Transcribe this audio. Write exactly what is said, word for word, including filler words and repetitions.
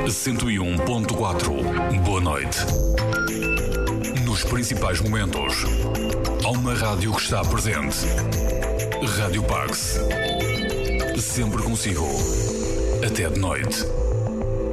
cento e um ponto quatro. Boa noite. Nos principais momentos, há uma rádio que está presente. Rádio Pax. Sempre consigo. Até de noite.